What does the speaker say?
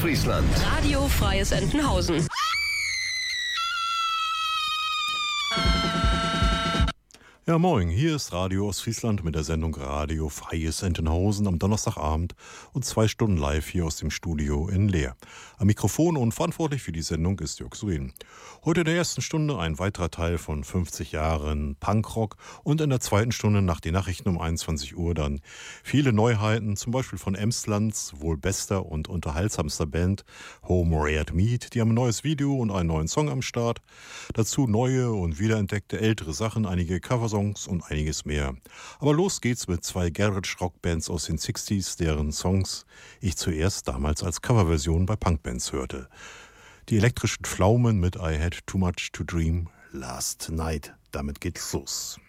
Ostfriesland. Radio Freies Entenhausen. Ja, moin, hier ist Radio Ostfriesland mit der Sendung Radio Freies Entenhausen am Donnerstagabend und 2 Stunden live hier aus dem Studio in Leer. Am Mikrofon und verantwortlich für die Sendung ist Jörg Surin. Heute in der ersten Stunde ein weiterer Teil von 50 Jahren Punkrock und in der zweiten Stunde nach den Nachrichten um 21 Uhr dann viele Neuheiten, zum Beispiel von Emslands wohl bester und unterhaltsamster Band Home Red Meat. Die haben ein neues Video und einen neuen Song am Start. Dazu neue und wiederentdeckte ältere Sachen, einige Coversongs und einiges mehr. Aber los geht's mit 2 Garage-Rock-Bands aus den 60s, deren Songs ich zuerst damals als Coverversion bei Punkbands hörte. Die elektrischen Pflaumen mit I Had Too Much to Dream Last Night. Damit geht's los.